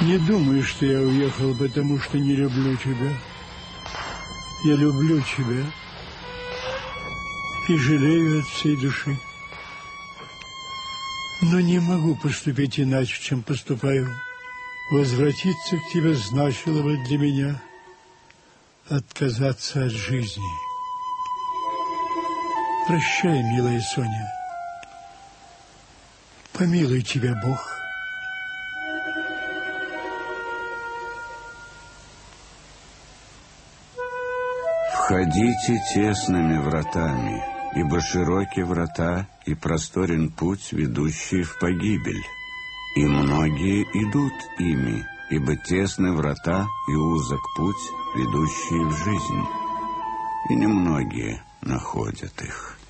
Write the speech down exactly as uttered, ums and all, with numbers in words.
Не думай, что я уехал, потому что не люблю тебя. Я люблю тебя и жалею от всей души. Но не могу поступить иначе, чем поступаю. Возвратиться к тебе значило бы для меня отказаться от жизни. Прощай, милая Соня. Помилуй тебя Бог. Входите тесными вратами, ибо широки врата и просторен путь, ведущий в погибель. И многие идут ими, ибо тесны врата и узок путь, ведущий в жизнь. И немногие находят их.